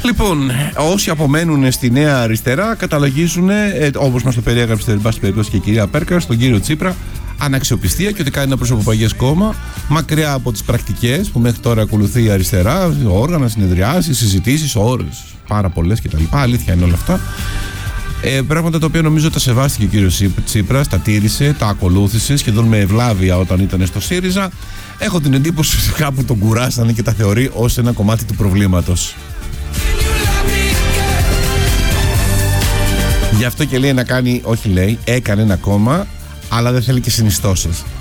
Λοιπόν, όσοι απομένουν στη Νέα Αριστερά καταλογίζουν, όπως μας το περιέγραψε εν πάση περιπτώσει και η κυρία Πέρκα, στον κύριο Τσίπρα, αναξιοπιστία και ότι κάνει ένα προσωποπαγές κόμμα, μακριά από τις πρακτικές που μέχρι τώρα ακολουθεί η αριστερά, όργανα, συνεδριάσεις, συζητήσεις, ώρες, πάρα πολλές κτλ. Αλήθεια είναι όλα αυτά. Πράγματα τα οποία νομίζω τα σεβάστηκε ο κύριος Τσίπρας, τα τήρησε, τα ακολούθησε σχεδόν με ευλάβεια όταν ήταν στο ΣΥΡΙΖΑ. Έχω την εντύπωση ότι κάπου τον κουράσανε και τα θεωρεί ως ένα κομμάτι του προβλήματος. Γι' αυτό και λέει να κάνει, όχι λέει, έκανε ένα κόμμα, αλλά δεν θέλει και συνιστώσεις.